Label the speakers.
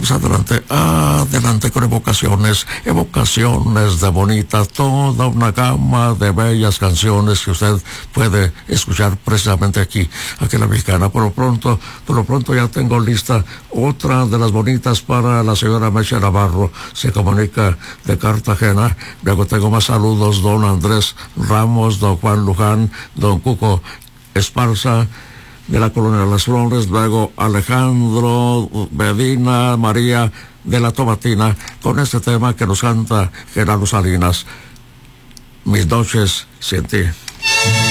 Speaker 1: Pues adelante con evocaciones de bonitas, toda una gama de bellas canciones que usted puede escuchar precisamente aquí en La Mexicana. Por lo pronto ya tengo lista otra de las bonitas para la señora Meche Navarro, se comunica de Cartagena. Luego tengo más saludos, don Andrés Ramos, don Juan Luján, don Cuco Esparza, de la Colonia Las Flores, luego Alejandro Medina María de la Tomatina, con este tema que nos canta Gerardo Salinas, Mis noches sin ti.